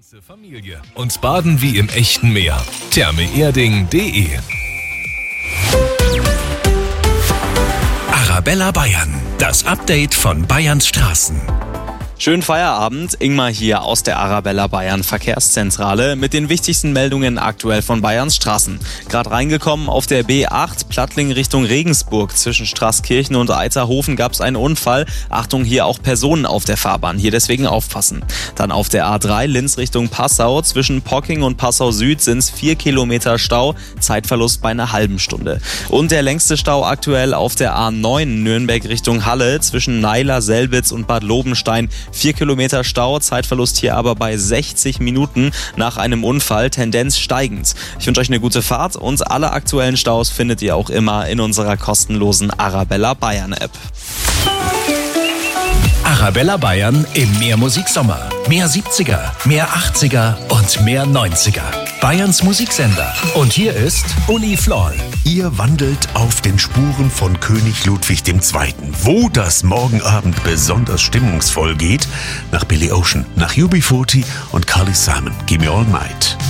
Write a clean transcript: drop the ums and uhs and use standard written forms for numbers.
Ganze Familie und baden wie im echten Meer. Thermeerding.de Arabella Bayern, das Update von Bayerns Straßen. Schönen Feierabend, Ingmar hier aus der Arabella Bayern Verkehrszentrale mit den wichtigsten Meldungen aktuell von Bayerns Straßen. Gerade reingekommen auf der B8 Plattling Richtung Regensburg. Zwischen Straßkirchen und Eiterhofen gab es einen Unfall. Achtung, hier auch Personen auf der Fahrbahn, hier deswegen aufpassen. Dann auf der A3 Linz Richtung Passau. Zwischen Pocking und Passau Süd sind es 4 Kilometer Stau, Zeitverlust bei einer halben Stunde. Und der längste Stau aktuell auf der A9 Nürnberg Richtung Halle zwischen Naila, Selbitz und Bad Lobenstein. 4 Kilometer Stau, Zeitverlust hier aber bei 60 Minuten nach einem Unfall, Tendenz steigend. Ich wünsche euch eine gute Fahrt und alle aktuellen Staus findet ihr auch immer in unserer kostenlosen Arabella Bayern App. Arabella Bayern im Mehrmusiksommer. Mehr 70er, mehr 80er und mehr 90er. Bayerns Musiksender. Und hier ist Uli Floll. Ihr wandelt auf den Spuren von König Ludwig II., wo das morgen Abend besonders stimmungsvoll geht, nach Billy Ocean, nach UB40 und Carly Simon. Give me all night.